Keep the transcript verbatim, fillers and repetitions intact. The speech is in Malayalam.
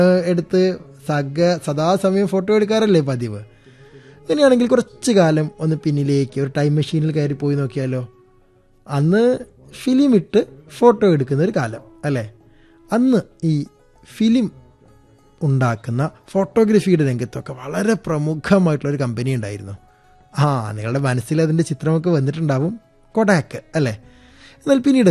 എടുത്ത് സക സദാസമയം ഫോട്ടോ എടുക്കാറല്ലേ പതിവ്. അങ്ങനെയാണെങ്കിൽ കുറച്ച് കാലം ഒന്ന് പിന്നിലേക്ക് ഒരു ടൈം മെഷീനിൽ കയറി പോയി നോക്കിയാലോ. അന്ന് ഫിലിം ഇട്ട് ഫോട്ടോ എടുക്കുന്ന ഒരു കാലം അല്ലേ. അന്ന് ഈ ഫിലിം ഉണ്ടാക്കുന്ന ഫോട്ടോഗ്രാഫിയുടെ രംഗത്തൊക്കെ വളരെ പ്രമുഖമായിട്ടുള്ളൊരു കമ്പനി ഉണ്ടായിരുന്നു. ആ നിങ്ങളുടെ മനസ്സിൽ അതിൻ്റെ ചിത്രമൊക്കെ വന്നിട്ടുണ്ടാവും, കൊഡാക്ക് അല്ലേ. എന്നാൽ പിന്നീട്